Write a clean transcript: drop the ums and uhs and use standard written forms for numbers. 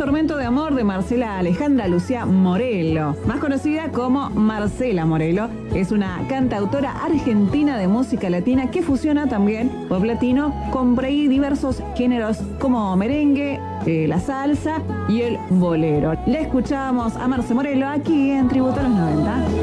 Tormento de Amor de Marcela Alejandra Lucía Morelo, más conocida como Marcela Morelo. Es una cantautora argentina de música latina que fusiona también pop latino con por ahí diversos géneros como merengue, la salsa y el bolero. Le escuchamos a Marce Morelo aquí en Tributo a los 90.